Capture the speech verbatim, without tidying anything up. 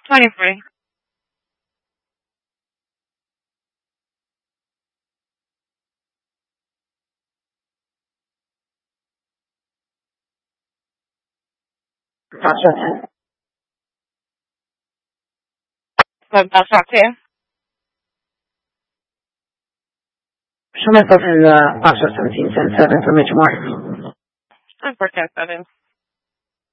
twenty-three. Processing. What about talk to you? Show myself in uh, box seventeen ten seven for Mitch Moore. I'm four ten seven.